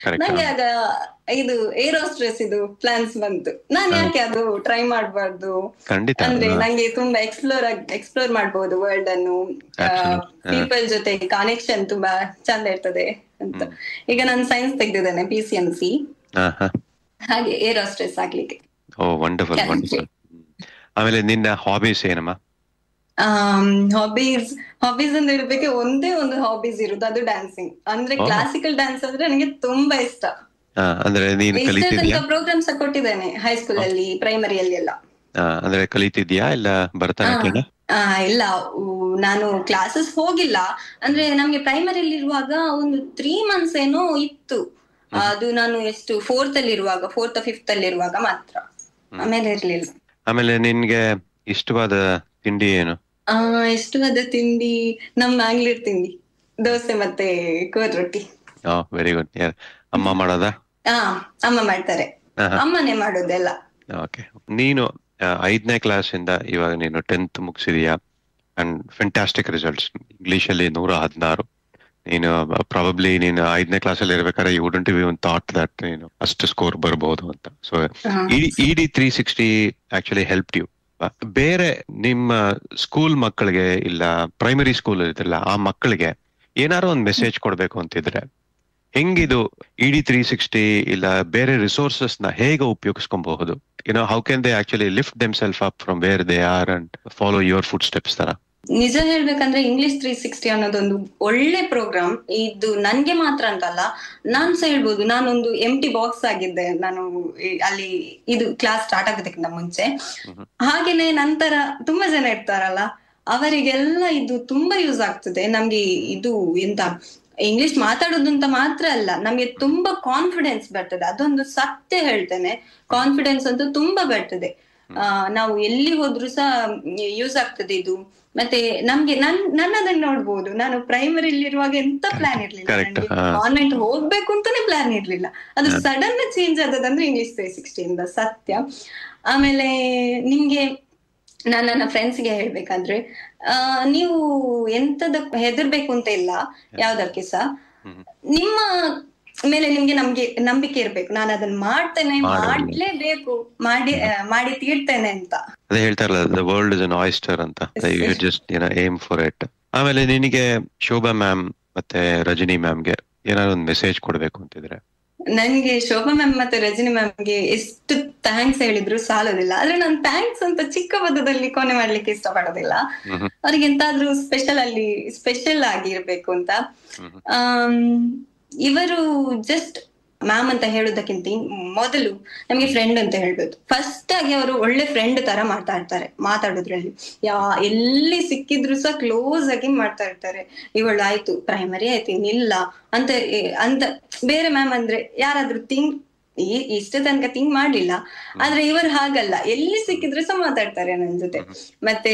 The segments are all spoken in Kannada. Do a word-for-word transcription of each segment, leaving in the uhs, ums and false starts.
ನಂಗೆ ಆಗ ಇದು ಏರೋಸ್ಟ್ರೆಸ್ ಇದು ಪ್ಲಾನ್ಸ್ ಬಂತು. ನಾನ್ ಯಾಕೆ ಅದು ಟ್ರೈ ಮಾಡ್ಬಾರ್ದು, ಅಂದ್ರೆ ನಂಗೆ ತುಂಬಾ ಎಕ್ಸ್ಪ್ಲೋರ್ ಎಕ್ಸ್ಪ್ಲೋರ್ ಮಾಡ್ಬೋದು ವರ್ಲ್ಡ್ ಅನ್ನು, ಪೀಪಲ್ ಜೊತೆ ಕನೆಕ್ಷನ್ ತುಂಬಾ ಚಂದ ಇರ್ತದೆ ಅಂತ. ಈಗ ನಾನು science ತೆಗ್ದಿದ್ದೇನೆ, P C M C, ಹಾಗೆ ಏರೋಸ್ಟ್ರೆಸ್ ಆಗ್ಲಿಕ್ಕೆ. ಓ ವಂಡರ್ಫುಲ್ ವಂಡರ್ಫುಲ್. ಆಮೇಲೆ ನಿನ್ನ ಹಾಬೀಸ್ ಏನಮ್ಮ? ಹಾಬೀಸ್ ಹಾಬೀಸ್ ಅಂತ ಹೇಳ್ಬೇಕು, ಒಂದೇ ಒಂದು ಹಾಬೀಸ್ ಇರುದು, ಅದು ಡ್ಯಾನ್ಸಿಂಗ್. ಅಂದ್ರೆ ಕ್ಲಾಸಿಕಲ್ ಡ್ಯಾನ್ಸ್ ಅಂದ್ರೆ ನನಗೆ ತುಂಬಾ ಇಷ್ಟ. ಅಂದ್ರೆ ಪ್ರೋಗ್ರಾಮ್ಸ್ ಕೊಟ್ಟಿದ್ದೇನೆ ಹೈಸ್ಕೂಲ್ ಅಲ್ಲಿ, ಪ್ರೈಮರಿಯಲ್ಲಿ ಎಲ್ಲ. ಅಂದ್ರೆ ಕಲಿತಿದ್ಯಾ ಇಲ್ಲ ಭರತನಾಟ್ಯ? ಇಲ್ಲ, ನಾನು ಕ್ಲಾಸಸ್ ಹೋಗಿಲ್ಲ. ಅಂದ್ರೆ ನಮ್ಗೆ ಪ್ರೈಮರಿಯಲ್ಲಿ ಇರುವಾಗ ಒಂದು ತ್ರೀ ಮಂತ್ಸ್ ಏನೋ ಇತ್ತು. ಅದು ನಾನು ಎಷ್ಟು ಫೋರ್ತ್ ಅಲ್ಲಿ ಇರುವಾಗ, ಫೋರ್ತ್ ಫಿಫ್ತ್ ಅಲ್ಲಿ ಇರುವಾಗ ಮಾತ್ರ, ಆಮೇಲೆ ಇರ್ಲಿಲ್ಲ. ಆಮೇಲೆ ನಿನ್ಗೆ ಇಷ್ಟವಾದ ತಿಂಡಿ ಏನು? ಆ ಇಷ್ಟವಾದ ತಿಂಡಿ ನಮ್ ಮ್ಯಾಂಗ್ಳೂರ್ ತಿಂಡಿ, ದೋಸೆ ಮತ್ತೆ ಕೋರ್ ರೊಟ್ಟಿ. Very good. ಅಮ್ಮ ಮಾಡೋದ? ಹಾ, ಅಮ್ಮ ಮಾಡ್ತಾರೆ, ಅಮ್ಮನೇ ಮಾಡೋದೆಲ್ಲ. ಓಕೆ. ನೀನು ಐದನೇ ಕ್ಲಾಸ್ ಇಂದ ಇವಾಗ ನೀನು tenth ಮುಗಿಸಿದೀಯಾ, and fantastic results. English ಅಲ್ಲಿ ನೂರ ಹದಿನಾರು. ನೀನು ಪ್ರಾಬಬ್ಲಿ ನೀನು ಐದನೇ ಕ್ಲಾಸ್ ಅಲ್ಲಿ ಇರ್ಬೇಕಾದ್ರೆ you wouldn't B one thought that ನೀನು ಅಷ್ಟು ಸ್ಕೋರ್ ಬರ್ಬಹುದು ಅಂತ. So E D three sixty actually help you. ಬೇರೆ ನಿಮ್ಮ ಸ್ಕೂಲ್ ಮಕ್ಕಳಿಗೆ ಇಲ್ಲ ಪ್ರೈಮರಿ ಸ್ಕೂಲ್ ಇರುತ್ತಲ್ಲ, ಆ ಮಕ್ಕಳಿಗೆ ಏನಾದ್ರು ಒಂದು ಮೆಸೇಜ್ ಕೊಡ್ಬೇಕು ಅಂತಿದ್ರೆ ಹೆಂಗಿದು ಇ ಡಿ ತ್ರೀ ಸಿಕ್ಸ್ಟಿ ಇಲ್ಲ ಬೇರೆ ರಿಸೋರ್ಸಸ್ ನ ಹೇಗೆ ಉಪಯೋಗಿಸ್ಕೊಬಹುದು? You know, how can they actually lift them self up from where they are and follow your foot steps ತರ? ನಿಜ ಹೇಳ್ಬೇಕಂದ್ರೆ ಇಂಗ್ಲಿಷ್ ತ್ರೀ ಸಿಕ್ಸ್ಟಿ ಅನ್ನೋದೊಂದು ಒಳ್ಳೆ ಪ್ರೋಗ್ರಾಮ್. ಇದು ನನ್ಗೆ ಮಾತ್ರ ಅಂತಲ್ಲ, ನಾನ್ ಸಹ ಹೇಳ್ಬೋದು, ನಾನೊಂದು ಎಂ ಟಿ ಬಾಕ್ಸ್ ಆಗಿದ್ದೆ ನಾನು ಅಲ್ಲಿ, ಇದು ಕ್ಲಾಸ್ ಸ್ಟಾರ್ಟ್ ಆಗೋದಕ್ಕಿಂತ ಮುಂಚೆ. ಹಾಗೇನೆ ನಂತರ ತುಂಬಾ ಜನ ಇರ್ತಾರಲ್ಲ, ಅವರಿಗೆಲ್ಲ ಇದು ತುಂಬಾ ಯೂಸ್ ಆಗ್ತದೆ. ನಮ್ಗೆ ಇದು ಎಂತ ಇಂಗ್ಲಿಷ್ ಮಾತಾಡೋದು ಅಂತ ಮಾತ್ರ ಅಲ್ಲ, ನಮ್ಗೆ ತುಂಬಾ ಕಾನ್ಫಿಡೆನ್ಸ್ ಬರ್ತದೆ. ಅದೊಂದು ಸತ್ಯ ಹೇಳ್ತೇನೆ, ಕಾನ್ಫಿಡೆನ್ಸ್ ಅಂತೂ ತುಂಬಾ ಬರ್ತದೆ. ಆ ನಾವು ಎಲ್ಲಿ ಹೋದ್ರು ಸಹ ಯೂಸ್ ಆಗ್ತದೆ ಇದು. ಮತ್ತೆ ನಮ್ಗೆ ನನ್ ನನ್ನದನ್ನ ನೋಡ್ಬೋದು, ನಾನು ಪ್ರೈಮರಿಲಿ ಇರುವಾಗ ಎಂತ ಪ್ಲಾನ್ ಇರ್ಲಿಲ್ಲ, ನನಗೆ ಕಾನ್ವೆಂಟ್ ಹೋಗ್ಬೇಕು ಅಂತಾನೆ ಪ್ಲಾನ್ ಇರ್ಲಿಲ್ಲ. ಅದು sudden change ಆದದಂದ್ರೆ English three sixty ಇಂದ, ಸತ್ಯ. ಆಮೇಲೆ ನಿಮ್ಗೆ ನಾನು ನನ್ನ ಫ್ರೆಂಡ್ಸ್ಗೆ ಹೇಳ್ಬೇಕಂದ್ರೆ, ಆ ನೀವು ಎಂತದ ಹೆದರ್ಬೇಕು ಅಂತ ಇಲ್ಲ ಯಾವ್ದಕ್ಕೆ ಸಹ. ನಿಮ್ಮ ಮೇಲೆ ನಿಮ್ಗೆ ನಮ್ಗೆ ನಂಬಿಕೆ ಇರ್ಬೇಕು, ನಾನು ಅದನ್ನ ಮಾಡ್ತೇನೆ, ಮಾಡ್ಲೇಬೇಕು, ಮಾಡಿ ಮಾಡಿ ತೀರ್ತೇನೆ ಅಂತ. ಅದೇ ಹೇಳ್ತಾರಲ್ಲ, the world is an oyster ಅಂತ, you just you know aim for it. ಆಮೇಲೆ ನಿನಗೆ ಶೋಭಾ ಮ್ಯಾಮ್ ಮತ್ತೆ ರಜನಿ ಮ್ಯಾಮ್ಗೆ ಏನಾದ್ರು ಒಂದು ಮೆಸೇಜ್ ಕೊಡ್ಬೇಕು ಅಂತಿದ್ರೆ? ನನ್ಗೆ ಶೋಭಾ ಮ್ಯಾಮ್ ಮತ್ತೆ ರಜನಿ ಮ್ಯಾಮ್ಗೆ ಎಷ್ಟು ಥ್ಯಾಂಕ್ಸ್ ಹೇಳಿದ್ರು ಸಾಲೋದಿಲ್ಲ. ಆದ್ರೆ ನಾನು ಥ್ಯಾಂಕ್ಸ್ ಅಂತ ಚಿಕ್ಕ ಪದದಲ್ಲಿ ಕೊನೆ ಮಾಡ್ಲಿಕ್ಕೆ ಇಷ್ಟ ಪಡೋದಿಲ್ಲ. ಅವ್ರಿಗೆ ಎಂತಾದ್ರೂ ಸ್ಪೆಷಲ್ ಅಲ್ಲಿ ಸ್ಪೆಷಲ್ ಆಗಿರ್ಬೇಕು ಅಂತ. ಆಮ್ ಇವರು ಜಸ್ಟ್ ಮ್ಯಾಮ್ ಅಂತ ಹೇಳೋದಕ್ಕಿಂತ ಮೊದಲು ನಮ್ಗೆ ಫ್ರೆಂಡ್ ಅಂತ ಹೇಳ್ಬೋದು. ಫಸ್ಟ್ ಆಗಿ ಅವರು ಒಳ್ಳೆ ಫ್ರೆಂಡ್ ತರ ಮಾತಾಡ್ತಾರೆ, ಮಾತಾಡೋದ್ರಲ್ಲಿ ಯಾ ಎಲ್ಲಿ ಸಿಕ್ಕಿದ್ರು ಸಹ ಕ್ಲೋಸ್ ಆಗಿ ಮಾಡ್ತಾ ಇರ್ತಾರೆ. ಇವಳು ಆಯ್ತು ಪ್ರೈಮರಿ ಆಯ್ತು ಇನ್ನಿಲ್ಲ ಅಂತ ಅಂತ. ಬೇರೆ ಮ್ಯಾಮ್ ಅಂದ್ರೆ ಯಾರಾದ್ರೂ ಥಿಂಕ್ ಈ ಇಷ್ಟ ತನಕ ಥಿಂಕ್ ಮಾಡ್ಲಿಲ್ಲ, ಆದ್ರೆ ಇವರು ಹಾಗಲ್ಲ, ಎಲ್ಲಿ ಸಿಕ್ಕಿದ್ರು ಸಹ ಮಾತಾಡ್ತಾರೆ ನನ್ ಜೊತೆ. ಮತ್ತೆ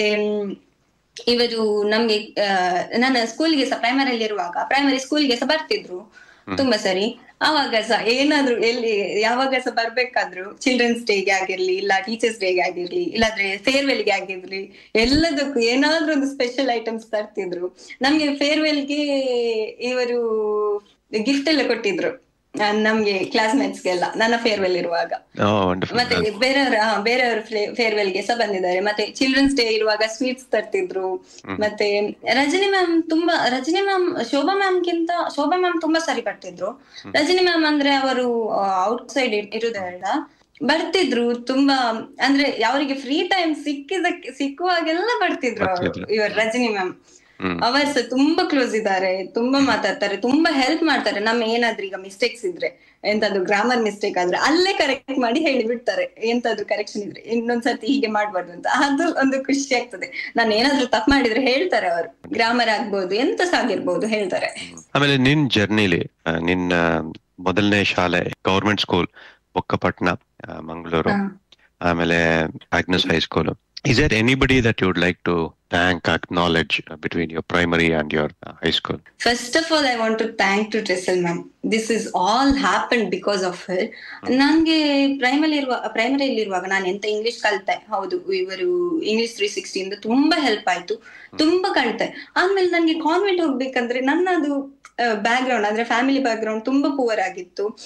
ಇವರು ನಮ್ಗೆ ನನ್ನ ಸ್ಕೂಲ್ಗೆ ಸಹ ಪ್ರೈಮರಿಯಲ್ಲಿ ಇರುವಾಗ ಪ್ರೈಮರಿ ಸ್ಕೂಲ್ಗೆ ಸಹ ಬರ್ತಿದ್ರು ತುಂಬಾ ಸರಿ. ಅವಾಗ ಸಹ ಏನಾದ್ರು ಎಲ್ಲಿ ಯಾವಾಗ ಸಹ ಬರ್ಬೇಕಾದ್ರು ಚಿಲ್ಡ್ರನ್ಸ್ ಡೇಗೆ ಆಗಿರ್ಲಿ, ಇಲ್ಲ ಟೀಚರ್ಸ್ ಡೇಗೆ ಆಗಿರ್ಲಿ, ಇಲ್ಲಾಂದ್ರೆ ಫೇರ್ವೆಲ್ಗೆ ಆಗಿರ್ಲಿ, ಎಲ್ಲದಕ್ಕೂ ಏನಾದ್ರೂ ಒಂದು ಸ್ಪೆಷಲ್ ಐಟಮ್ಸ್ ತರ್ತಿದ್ರು. ನಮ್ಗೆ ಫೇರ್ವೆಲ್ಗೆ ಇವರು ಗಿಫ್ಟ್ ಎಲ್ಲ ಕೊಟ್ಟಿದ್ರು ನಮ್ಗೆ ಕ್ಲಾಸ್ಮೇಟ್ಸ್ಗೆಲ್ಲ, ನನ್ನ ಫೇರ್ವೆಲ್ ಇರುವಾಗ. ಮತ್ತೆ ಬೇರೆಯವ್ರ ಬೇರೆಯವ್ರ ಫೇರ್ವೆಲ್ಗೆ ಸಹ ಬಂದಿದ್ದಾರೆ. ಮತ್ತೆ ಚಿಲ್ಡ್ರನ್ಸ್ ಡೇ ಇರುವಾಗ ಸ್ವೀಟ್ಸ್ ತರ್ತಿದ್ರು. ಮತ್ತೆ ರಜನಿ ಮ್ಯಾಮ್ ತುಂಬಾ, ರಜನಿ ಮ್ಯಾಮ್ ಶೋಭಾ ಮ್ಯಾಮ್ಗಿಂತ ಶೋಭಾ ಮ್ಯಾಮ್ ತುಂಬಾ ಸರಿ ಬರ್ತಿದ್ರು. ರಜನಿ ಮ್ಯಾಮ್ ಅಂದ್ರೆ ಅವರು ಔಟ್ ಸೈಡ್ ಇರುವುದರಿಂದ ಬರ್ತಿದ್ರು ತುಂಬಾ, ಅಂದ್ರೆ ಅವರಿಗೆ ಫ್ರೀ ಟೈಮ್ ಸಿಕ್ಕಿದಕ್ಕೆ ಸಿಕ್ಕುವಾಗೆಲ್ಲ ಬರ್ತಿದ್ರು ಅವರು. ಇವರು ರಜನಿ ಮ್ಯಾಮ್ ಅವರು ಸಹ ತುಂಬಾ ಕ್ಲೋಸ್ ಇದ್ದಾರೆ, ತುಂಬಾ ಮಾತಾಡ್ತಾರೆ, ತುಂಬಾ ಹೆಲ್ಪ್ ಮಾಡ್ತಾರೆ. ನಮ್ಮ ಏನಾದ್ರೂ ಈಗ ಮಿಸ್ಟೇಕ್ಸ್ ಇದ್ರೆ, ಎಂತಾದ್ರು ಗ್ರಾಮರ್ ಮಿಸ್ಟೇಕ್ ಆದ್ರೆ ಅಲ್ಲೇ ಕರೆಕ್ಟ್ ಮಾಡಿ ಹೇಳಿ ಬಿಡ್ತಾರೆ. ಎಂತಾದ್ರು ಕರೆಕ್ಷನ್ ಇದ್ರೆ ಇನ್ನೊಂದ್ಸರ್ತಿ ಹೀಗೆ ಮಾಡ್ಬಾರ್ದು ಅಂತ. ಅದು ಒಂದು ಖುಷಿ ಆಗ್ತದೆ. ನಾನು ಏನಾದ್ರು ತಪ್ಪು ಮಾಡಿದ್ರೆ ಹೇಳ್ತಾರೆ ಅವರು, ಗ್ರಾಮರ್ ಆಗ್ಬೋದು ಎಂತ ಸಹ ಆಗಿರ್ಬೋದು ಹೇಳ್ತಾರೆ. ಆಮೇಲೆ ನಿನ್ ಜರ್ನಿಲಿ ನಿನ್ನ ಮೊದಲನೇ ಶಾಲೆ ಗವರ್ಮೆಂಟ್ ಸ್ಕೂಲ್ ಬೊಕ್ಕಪಟ್ನ ಮಂಗಳೂರು, ಆಮೇಲೆ Agnes high school, Is there anybody that you would like to thank, acknowledge uh, between your primary and your uh, high school? First of all, I want to thank to Trestle ma'am. This is all happened because of her. ನಂಗೆ ಪ್ರೈಮರಿ ಇರುವ ಪ್ರೈಮರಿಯಲ್ಲಿ ಇರುವಾಗ ನಾನು ಎಂತ ಇಂಗ್ಲಿಷ್ ಕಲ್ತೆ, ಹೌದು, ಇವರು ಇಂಗ್ಲಿಷ್ ತ್ರೀ ಸಿಕ್ಸ್ಟಿ ಇಂದ ತುಂಬಾ ಹೆಲ್ಪ್ ಆಯ್ತು, ತುಂಬಾ ಕಲ್ತೆ. ಆದ್ಮೇಲೆ ನನ್ಗೆ ಕಾನ್ವೆಂಟ್ ಹೋಗ್ಬೇಕಂದ್ರೆ ನನ್ನದು ಬ್ಯಾಕ್ ಗ್ರೌಂಡ್ ಅಂದ್ರೆ ಫ್ಯಾಮಿಲಿ ಬ್ಯಾಕ್ ಗ್ರೌಂಡ್ ತುಂಬಾ ಪುವರ್ ಆಗಿತ್ತು.